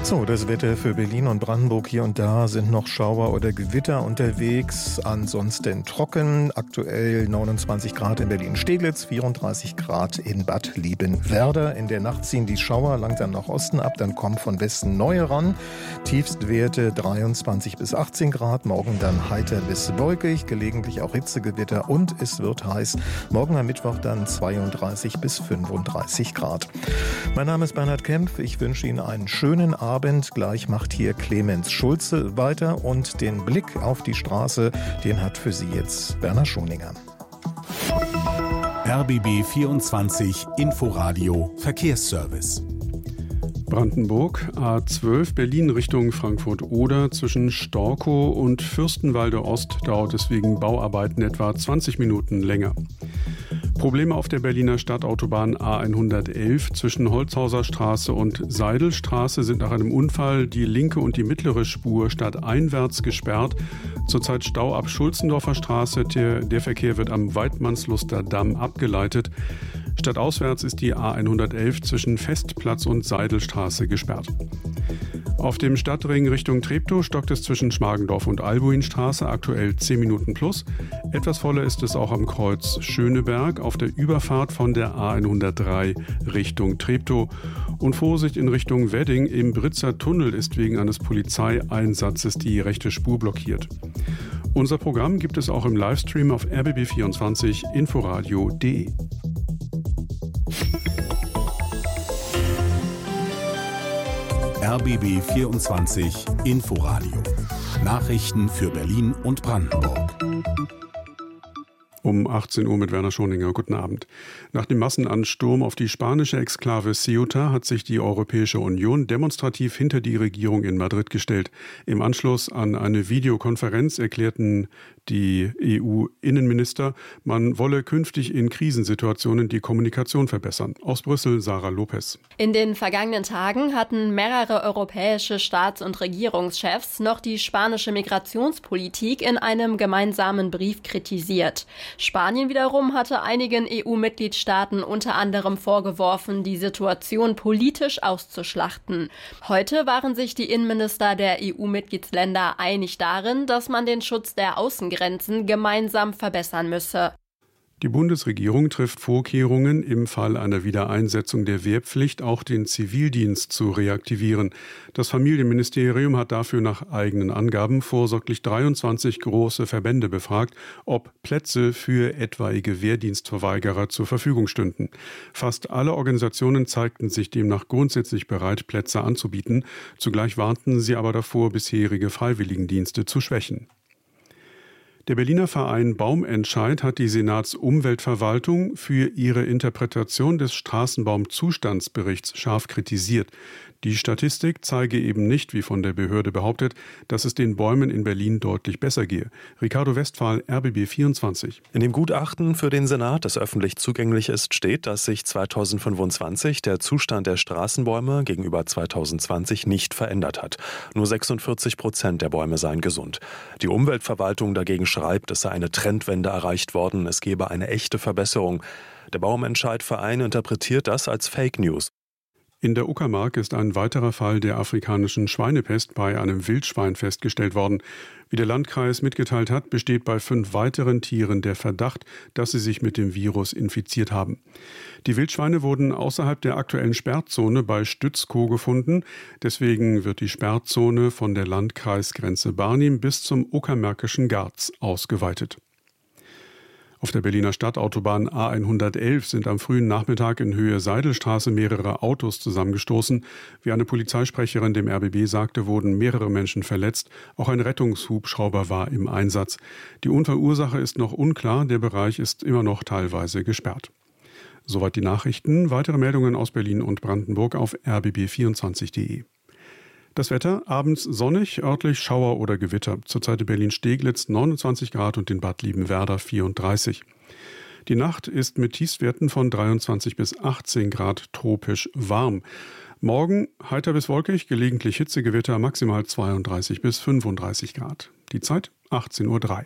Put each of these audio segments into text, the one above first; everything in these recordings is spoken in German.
So, das Wetter für Berlin und Brandenburg. Hier und da sind noch Schauer oder Gewitter unterwegs. Ansonsten trocken. Aktuell 29 Grad in Berlin-Steglitz, 34 Grad in Bad Liebenwerda. In der Nacht ziehen die Schauer langsam nach Osten ab. Dann kommt von Westen neue ran. Tiefstwerte 23 bis 18 Grad. Morgen dann heiter bis wolkig. Gelegentlich auch Hitzegewitter und es wird heiß. Morgen am Mittwoch dann 32 bis 35 Grad. Mein Name ist Bernhard Kempf. Ich wünsche Ihnen einen schönen Abend. Gleich macht hier Clemens Schulze weiter und den Blick auf die Straße, den hat für Sie jetzt Werner Schoninger. RBB 24 Inforadio Verkehrsservice. Brandenburg, A12 Berlin Richtung Frankfurt-Oder. Zwischen Storkow und Fürstenwalde Ost dauert es wegen Bauarbeiten etwa 20 Minuten länger. Probleme auf der Berliner Stadtautobahn A111 zwischen Holzhauser Straße und Seidelstraße sind nach einem Unfall die linke und die mittlere Spur stadteinwärts gesperrt. Zurzeit Stau ab Schulzendorfer Straße. Der Verkehr wird am Weidmannsluster Damm abgeleitet. Stadtauswärts ist die A111 zwischen Festplatz und Seidelstraße gesperrt. Auf dem Stadtring Richtung Treptow stockt es zwischen Schmargendorf und Albuinstraße, aktuell 10 Minuten plus. Etwas voller ist es auch am Kreuz Schöneberg auf der Überfahrt von der A103 Richtung Treptow. Und Vorsicht in Richtung Wedding, im Britzer Tunnel ist wegen eines Polizeieinsatzes die rechte Spur blockiert. Unser Programm gibt es auch im Livestream auf rbb24 inforadio.de. RBB 24 Inforadio. Nachrichten für Berlin und Brandenburg. Um 18 Uhr mit Werner Schoninger. Guten Abend. Nach dem Massenansturm auf die spanische Exklave Ceuta hat sich die Europäische Union demonstrativ hinter die Regierung in Madrid gestellt. Im Anschluss an eine Videokonferenz erklärten die EU-Innenminister, man wolle künftig in Krisensituationen die Kommunikation verbessern. Aus Brüssel, Sarah Lopez. In den vergangenen Tagen hatten mehrere europäische Staats- und Regierungschefs noch die spanische Migrationspolitik in einem gemeinsamen Brief kritisiert. Spanien wiederum hatte einigen EU-Mitgliedstaaten unter anderem vorgeworfen, die Situation politisch auszuschlachten. Heute waren sich die Innenminister der EU-Mitgliedsländer einig darin, dass man den Schutz der Außengrenzen gemeinsam verbessern müsse. Die Bundesregierung trifft Vorkehrungen, im Fall einer Wiedereinsetzung der Wehrpflicht auch den Zivildienst zu reaktivieren. Das Familienministerium hat dafür nach eigenen Angaben vorsorglich 23 große Verbände befragt, ob Plätze für etwaige Wehrdienstverweigerer zur Verfügung stünden. Fast alle Organisationen zeigten sich demnach grundsätzlich bereit, Plätze anzubieten. Zugleich warnten sie aber davor, bisherige Freiwilligendienste zu schwächen. Der Berliner Verein Baumentscheid hat die Senatsumweltverwaltung für ihre Interpretation des Straßenbaumzustandsberichts scharf kritisiert. Die Statistik zeige eben nicht, wie von der Behörde behauptet, dass es den Bäumen in Berlin deutlich besser gehe. Ricardo Westphal, RBB 24. In dem Gutachten für den Senat, das öffentlich zugänglich ist, steht, dass sich 2025 der Zustand der Straßenbäume gegenüber 2020 nicht verändert hat. Nur 46% der Bäume seien gesund. Die Umweltverwaltung dagegen schreibt, es sei eine Trendwende erreicht worden, es gebe eine echte Verbesserung. Der Baumentscheid-Verein interpretiert das als Fake News. In der Uckermark ist ein weiterer Fall der afrikanischen Schweinepest bei einem Wildschwein festgestellt worden. Wie der Landkreis mitgeteilt hat, besteht bei 5 weiteren Tieren der Verdacht, dass sie sich mit dem Virus infiziert haben. Die Wildschweine wurden außerhalb der aktuellen Sperrzone bei Stützkow gefunden. Deswegen wird die Sperrzone von der Landkreisgrenze Barnim bis zum Uckermärkischen Garz ausgeweitet. Auf der Berliner Stadtautobahn A111 sind am frühen Nachmittag in Höhe Seidelstraße mehrere Autos zusammengestoßen. Wie eine Polizeisprecherin dem RBB sagte, wurden mehrere Menschen verletzt. Auch ein Rettungshubschrauber war im Einsatz. Die Unfallursache ist noch unklar. Der Bereich ist immer noch teilweise gesperrt. Soweit die Nachrichten. Weitere Meldungen aus Berlin und Brandenburg auf rbb24.de. Das Wetter, abends sonnig, örtlich Schauer oder Gewitter. Zurzeit in Berlin-Steglitz 29 Grad und in Bad Liebenwerda 34. Die Nacht ist mit Tiefstwerten von 23 bis 18 Grad tropisch warm. Morgen heiter bis wolkig, gelegentlich Hitzegewitter, maximal 32 bis 35 Grad. Die Zeit 18:03 Uhr.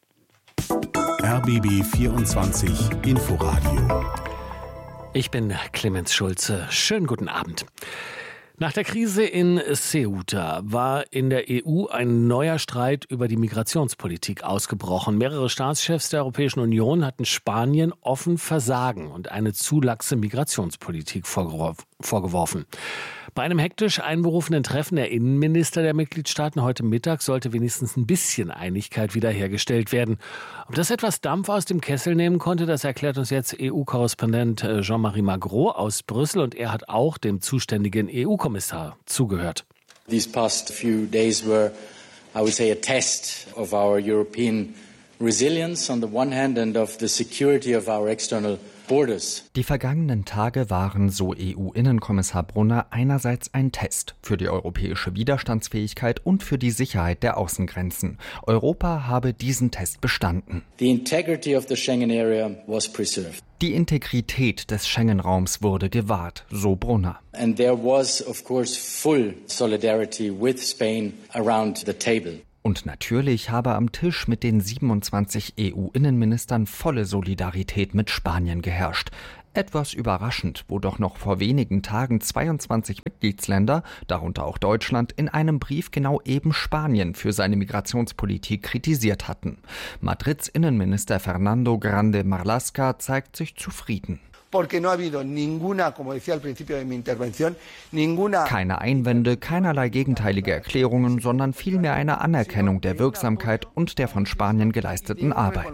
RBB 24 Inforadio. Ich bin Clemens Schulze. Schönen guten Abend. Nach der Krise in Ceuta war in der EU ein neuer Streit über die Migrationspolitik ausgebrochen. Mehrere Staatschefs der Europäischen Union hatten Spanien offen Versagen und eine zu laxe Migrationspolitik vorgeworfen. Bei einem hektisch einberufenen Treffen der Innenminister der Mitgliedstaaten heute Mittag sollte wenigstens ein bisschen Einigkeit wiederhergestellt werden. Ob das etwas Dampf aus dem Kessel nehmen konnte, das erklärt uns jetzt EU-Korrespondent Jean-Marie Magro aus Brüssel, und er hat auch dem zuständigen EU-Kommissar zugehört. These past few days were, I would say, a test of our European resilience on the one hand and of the security of our external borders. Die vergangenen Tage waren, so EU-Innenkommissar Brunner, einerseits ein Test für die europäische Widerstandsfähigkeit und für die Sicherheit der Außengrenzen. Europa habe diesen Test bestanden. The integrity of the Schengen area was preserved. Die Integrität des Schengen-Raums wurde gewahrt, so Brunner. And there was, of course, full solidarity with Spain around the table. Und natürlich habe am Tisch mit den 27 EU-Innenministern volle Solidarität mit Spanien geherrscht. Etwas überraschend, wo doch noch vor wenigen Tagen 22 Mitgliedsländer, darunter auch Deutschland, in einem Brief genau eben Spanien für seine Migrationspolitik kritisiert hatten. Madrids Innenminister Fernando Grande Marlaska zeigt sich zufrieden. Keine Einwände, keinerlei gegenteilige Erklärungen, sondern vielmehr eine Anerkennung der Wirksamkeit und der von Spanien geleisteten Arbeit.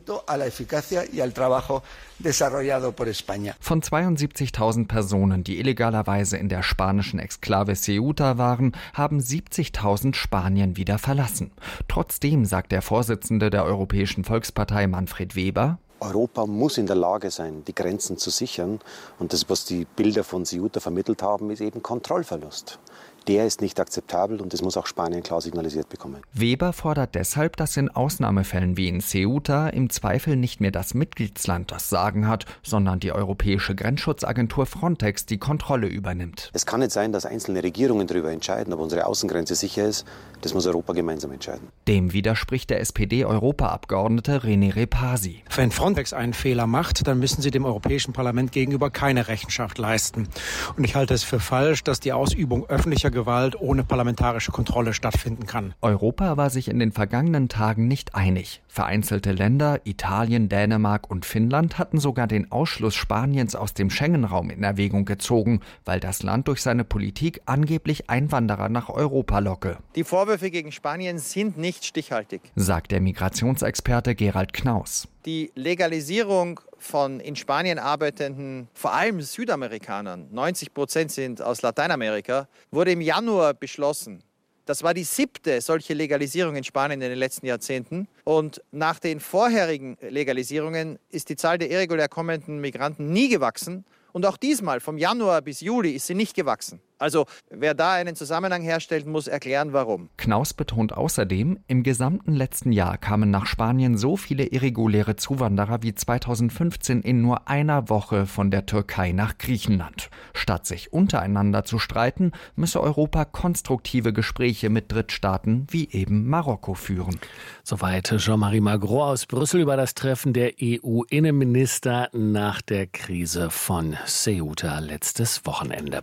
Von 72.000 Personen, die illegalerweise in der spanischen Exklave Ceuta waren, haben 70.000 Spanien wieder verlassen. Trotzdem sagt der Vorsitzende der Europäischen Volkspartei Manfred Weber: Europa muss in der Lage sein, die Grenzen zu sichern. Und das, was die Bilder von Ceuta vermittelt haben, ist eben Kontrollverlust. Der ist nicht akzeptabel und das muss auch Spanien klar signalisiert bekommen. Weber fordert deshalb, dass in Ausnahmefällen wie in Ceuta im Zweifel nicht mehr das Mitgliedsland das Sagen hat, sondern die europäische Grenzschutzagentur Frontex die Kontrolle übernimmt. Es kann nicht sein, dass einzelne Regierungen darüber entscheiden, ob unsere Außengrenze sicher ist. Das muss Europa gemeinsam entscheiden. Dem widerspricht der SPD-Europaabgeordnete René Repasi. Wenn Frontex einen Fehler macht, dann müssen sie dem Europäischen Parlament gegenüber keine Rechenschaft leisten. Und ich halte es für falsch, dass die Ausübung öffentlicher Gewalt ohne parlamentarische Kontrolle stattfinden kann. Europa war sich in den vergangenen Tagen nicht einig. Vereinzelte Länder, Italien, Dänemark und Finnland hatten sogar den Ausschluss Spaniens aus dem Schengen-Raum in Erwägung gezogen, weil das Land durch seine Politik angeblich Einwanderer nach Europa locke. Die Vorwürfe gegen Spanien sind nicht stichhaltig, sagt der Migrationsexperte Gerald Knaus. Die Legalisierung von in Spanien arbeitenden, vor allem Südamerikanern, 90% sind aus Lateinamerika, wurde im Januar beschlossen. Das war die 7. solche Legalisierung in Spanien in den letzten Jahrzehnten. Und nach den vorherigen Legalisierungen ist die Zahl der irregulär kommenden Migranten nie gewachsen. Und auch diesmal, vom Januar bis Juli, ist sie nicht gewachsen. Also wer da einen Zusammenhang herstellt, muss erklären, warum. Knaus betont außerdem, im gesamten letzten Jahr kamen nach Spanien so viele irreguläre Zuwanderer wie 2015 in nur einer Woche von der Türkei nach Griechenland. Statt sich untereinander zu streiten, müsse Europa konstruktive Gespräche mit Drittstaaten wie eben Marokko führen. Soweit Jean-Marie Magro aus Brüssel über das Treffen der EU-Innenminister nach der Krise von Ceuta letztes Wochenende.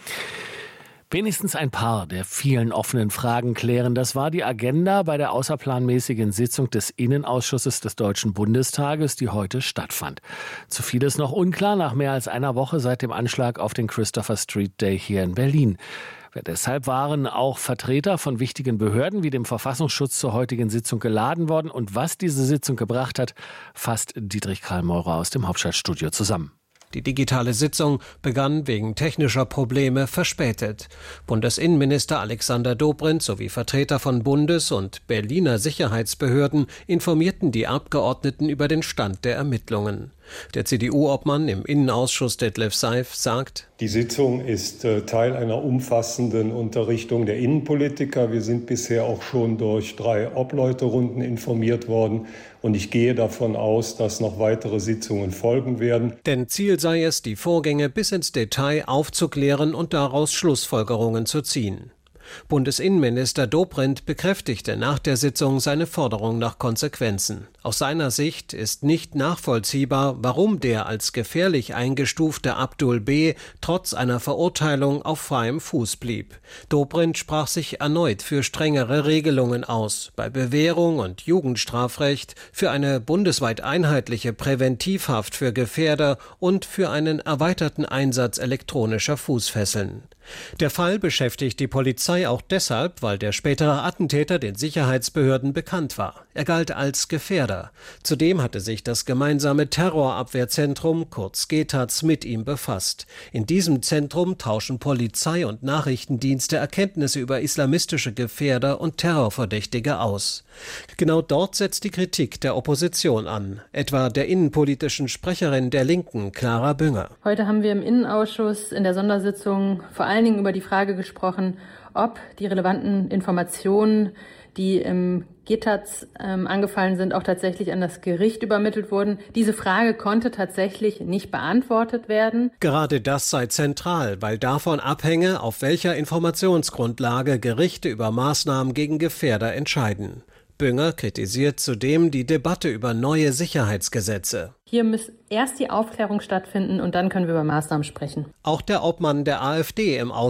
Wenigstens ein paar der vielen offenen Fragen klären. Das war die Agenda bei der außerplanmäßigen Sitzung des Innenausschusses des Deutschen Bundestages, die heute stattfand. Zu viel ist noch unklar nach mehr als einer Woche seit dem Anschlag auf den Christopher Street Day hier in Berlin. Deshalb waren auch Vertreter von wichtigen Behörden wie dem Verfassungsschutz zur heutigen Sitzung geladen worden. Und was diese Sitzung gebracht hat, fasst Dietrich Karl-Maurer aus dem Hauptstadtstudio zusammen. Die digitale Sitzung begann wegen technischer Probleme verspätet. Bundesinnenminister Alexander Dobrindt sowie Vertreter von Bundes- und Berliner Sicherheitsbehörden informierten die Abgeordneten über den Stand der Ermittlungen. Der CDU-Obmann im Innenausschuss Detlef Seif sagt: Die Sitzung ist Teil einer umfassenden Unterrichtung der Innenpolitiker. Wir sind bisher auch schon durch 3 Obleuterunden informiert worden. Und ich gehe davon aus, dass noch weitere Sitzungen folgen werden. Denn Ziel sei es, die Vorgänge bis ins Detail aufzuklären und daraus Schlussfolgerungen zu ziehen. Bundesinnenminister Dobrindt bekräftigte nach der Sitzung seine Forderung nach Konsequenzen. Aus seiner Sicht ist nicht nachvollziehbar, warum der als gefährlich eingestufte Abdul B. trotz einer Verurteilung auf freiem Fuß blieb. Dobrindt sprach sich erneut für strengere Regelungen aus, bei Bewährung und Jugendstrafrecht, für eine bundesweit einheitliche Präventivhaft für Gefährder und für einen erweiterten Einsatz elektronischer Fußfesseln. Der Fall beschäftigt die Polizei auch deshalb, weil der spätere Attentäter den Sicherheitsbehörden bekannt war. Er galt als Gefährder. Zudem hatte sich das gemeinsame Terrorabwehrzentrum, kurz GTAZ, mit ihm befasst. In diesem Zentrum tauschen Polizei und Nachrichtendienste Erkenntnisse über islamistische Gefährder und Terrorverdächtige aus. Genau dort setzt die Kritik der Opposition an, etwa der innenpolitischen Sprecherin der Linken, Clara Bünger. Heute haben wir im Innenausschuss in der Sondersitzung vor allen Dingen über die Frage gesprochen, ob die relevanten Informationen, die im GTAZ angefallen sind, auch tatsächlich an das Gericht übermittelt wurden. Diese Frage konnte tatsächlich nicht beantwortet werden. Gerade das sei zentral, weil davon abhänge, auf welcher Informationsgrundlage Gerichte über Maßnahmen gegen Gefährder entscheiden. Bünger kritisiert zudem die Debatte über neue Sicherheitsgesetze. Hier muss erst die Aufklärung stattfinden und dann können wir über Maßnahmen sprechen. Auch der Obmann der AfD im